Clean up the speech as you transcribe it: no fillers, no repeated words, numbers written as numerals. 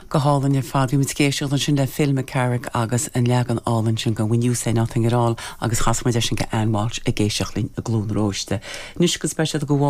go hálan ar fad, bhí céisiúil an sin le filme Carrick agus an legan álan sin go When You Say Nothing at All agus chasma de sin go anmáilt a géisioach lín a glún róiste. Nus go speisiad go